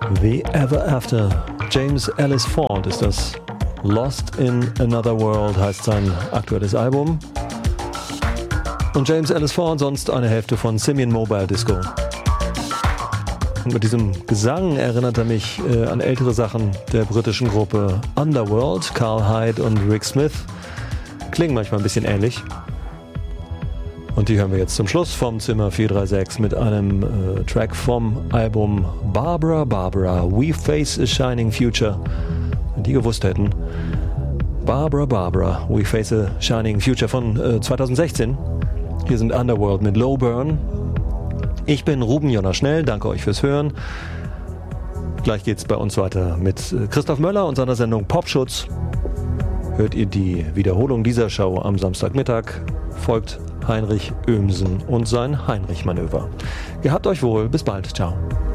The Ever After. James Ellis Ford ist das. Lost in Another World heißt sein aktuelles Album. Und James Ellis Ford sonst eine Hälfte von Simian Mobile Disco. Und mit diesem Gesang erinnert er mich an ältere Sachen der britischen Gruppe Underworld. Carl Hyde und Rick Smith klingen manchmal ein bisschen ähnlich. Und die hören wir jetzt zum Schluss vom Zimmer 436 mit einem Track vom Album Barbara Barbara, We Face a Shining Future. Wenn die gewusst hätten. Barbara Barbara, We Face a Shining Future von 2016. Hier sind Underworld mit Low Burn. Ich bin Ruben Jonna Schnell, danke euch fürs Hören. Gleich geht's bei uns weiter mit Christoph Möller und seiner Sendung Popschutz. Hört ihr die Wiederholung dieser Show am Samstagmittag, folgt Heinrich Oehmsen und sein Heinrich-Manöver. Gehabt euch wohl, bis bald, ciao.